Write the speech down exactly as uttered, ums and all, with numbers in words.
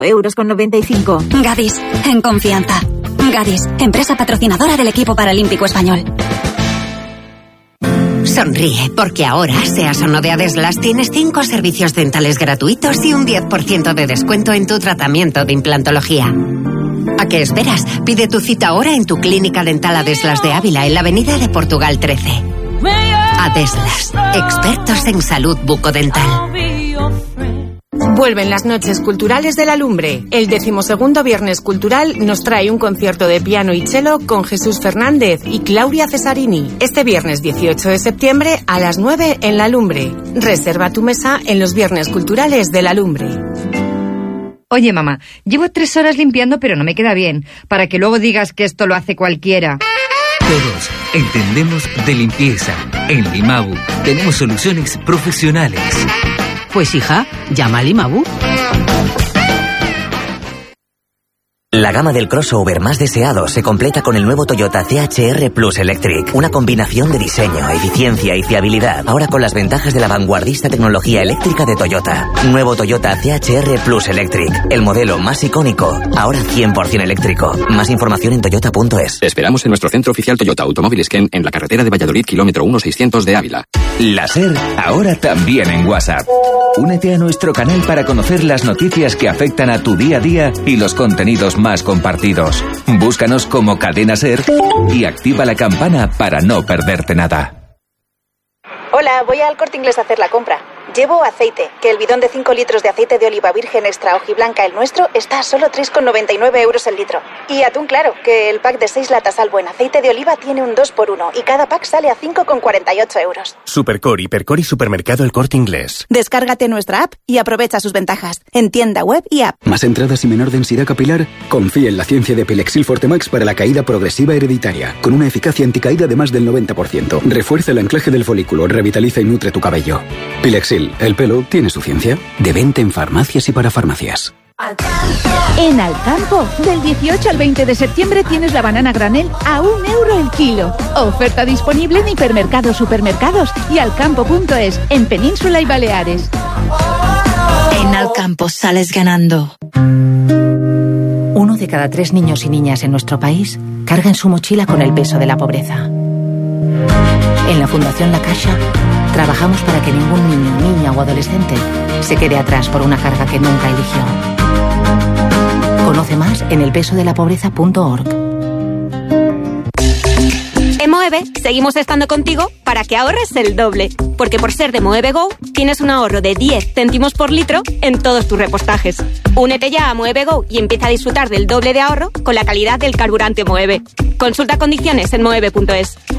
euros con noventa y cinco. Gadis, en confianza. Gadis, empresa patrocinadora del equipo paralímpico español. Sonríe, porque ahora, seas o no de Adeslas, tienes cinco servicios dentales gratuitos y un diez por ciento de descuento en tu tratamiento de implantología. ¿A qué esperas? Pide tu cita ahora en tu clínica dental Adeslas de Ávila, en la avenida de Portugal trece. Adeslas, expertos en salud bucodental. Vuelven las noches culturales de la Lumbre. El decimosegundo Viernes Cultural nos trae un concierto de piano y cello con Jesús Fernández y Claudia Cesarini. Este viernes dieciocho de septiembre a las nueve en la Lumbre. Reserva tu mesa en los Viernes Culturales de la Lumbre. Oye, mamá, llevo tres horas limpiando pero no me queda bien, para que luego digas que esto lo hace cualquiera. Todos entendemos de limpieza. En Limabu tenemos soluciones profesionales. Pues hija, llama a Limabu. La gama del crossover más deseado se completa con el nuevo Toyota C H R Plus Electric. Una combinación de diseño, eficiencia y fiabilidad. Ahora con las ventajas de la vanguardista tecnología eléctrica de Toyota. Nuevo Toyota C H R Plus Electric. El modelo más icónico. Ahora cien por ciento eléctrico. Más información en toyota punto es. Te esperamos en nuestro centro oficial Toyota Automóviles Ken en la carretera de Valladolid, kilómetro uno seiscientos de Ávila. La SER, ahora también en WhatsApp. Únete a nuestro canal para conocer las noticias que afectan a tu día a día y los contenidos más compartidos. Búscanos como Cadena SER y activa la campana para no perderte nada. Hola, voy al Corte Inglés a hacer la compra. Llevo aceite, que el bidón de cinco litros de aceite de oliva virgen extra hojiblanca, el nuestro, está a solo tres con noventa y nueve euros el litro. Y atún claro, que el pack de seis latas al buen aceite de oliva tiene un dos por uno y cada pack sale a cinco con cuarenta y ocho euros. Supercor, Hipercor y Supermercado El Corte Inglés. Descárgate nuestra app y aprovecha sus ventajas en tienda web y app. ¿Más entradas y menor densidad capilar? Confía en la ciencia de Pilexil Fortemax para la caída progresiva hereditaria, con una eficacia anticaída de más del noventa por ciento. Refuerza el anclaje del folículo, revitaliza y nutre tu cabello. Pilexil, el pelo tiene su ciencia. De venta en farmacias y para farmacias. En Alcampo, del dieciocho al veinte de septiembre tienes la banana granel a un euro el kilo. Oferta disponible en hipermercados, supermercados y alcampo punto es, en Península y Baleares. En Alcampo sales ganando. Uno de cada tres niños y niñas en nuestro país carga en su mochila con el peso de la pobreza. En la Fundación La Caixa trabajamos para que ningún niño, niña o adolescente se quede atrás por una carga que nunca eligió. Conoce más en el peso de la pobreza punto org. En Moeve seguimos estando contigo para que ahorres el doble, porque por ser de Moeve Go tienes un ahorro de diez céntimos por litro en todos tus repostajes. Únete ya a Moeve Go y empieza a disfrutar del doble de ahorro con la calidad del carburante Moeve. Consulta condiciones en moeve punto es.